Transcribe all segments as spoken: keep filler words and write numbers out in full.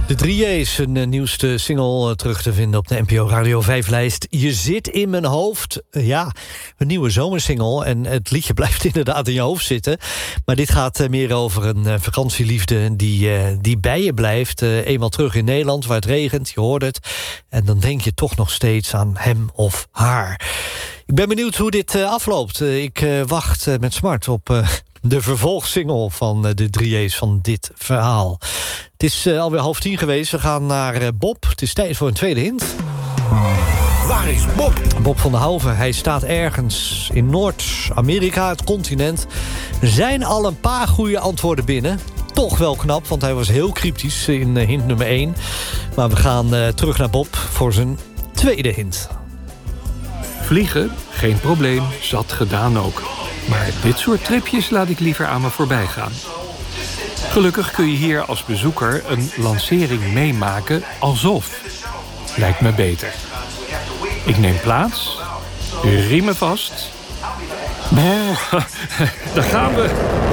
De drie J's, hun uh, nieuwste single uh, terug te vinden op de N P O Radio vijf-lijst. Je zit in mijn hoofd. Uh, ja, een nieuwe zomersingle. En het liedje blijft inderdaad in je hoofd zitten. Maar dit gaat uh, meer over een uh, vakantieliefde die, uh, die bij je blijft. Uh, eenmaal terug in Nederland, waar het regent, je hoort het. En dan denk je toch nog steeds aan hem of haar. Ik ben benieuwd hoe dit uh, afloopt. Uh, ik uh, wacht uh, met smart op... Uh, de vervolgsingle van de drie J's van dit verhaal. Het is uh, alweer half tien geweest. We gaan naar uh, Bob. Het is tijd voor een tweede hint. Waar is Bob? Bob van der Houven. Hij staat ergens in Noord-Amerika, het continent. Er zijn al een paar goede antwoorden binnen. Toch wel knap, want hij was heel cryptisch in uh, hint nummer één. Maar we gaan uh, terug naar Bob voor zijn tweede hint. Vliegen, geen probleem, zat gedaan ook. Maar dit soort tripjes laat ik liever aan me voorbij gaan. Gelukkig kun je hier als bezoeker een lancering meemaken alsof. Lijkt me beter. Ik neem plaats, riemen vast. Oh, daar gaan we.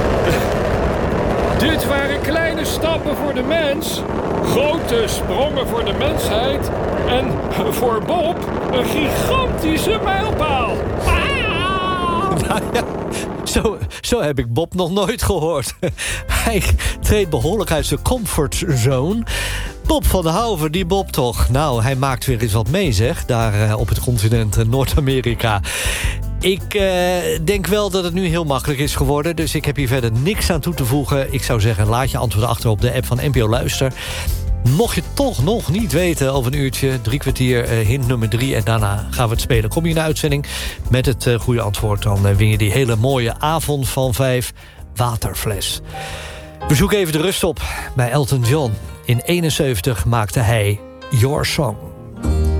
Dit waren kleine stappen voor de mens. Grote sprongen voor de mensheid. En voor Bob een gigantische mijlpaal. Ah! Nou ja, zo, zo heb ik Bob nog nooit gehoord. Hij treedt behoorlijk uit zijn comfortzone. Bob van der Houven, die Bob toch. Nou, hij maakt weer eens wat mee, zeg. Daar uh, op het continent uh, Noord-Amerika. Ik uh, denk wel dat het nu heel makkelijk is geworden. Dus ik heb hier verder niks aan toe te voegen. Ik zou zeggen, laat je antwoorden achter op de app van N P O Luister. Mocht je toch nog niet weten, over een uurtje, drie kwartier, uh, hint nummer drie... en daarna gaan we het spelen. Kom je in de uitzending met het uh, goede antwoord... dan uh, win je die hele mooie avond van vijf waterfles. We zoeken even de rust op bij Elton John. In eenenzeventig maakte hij Your Song.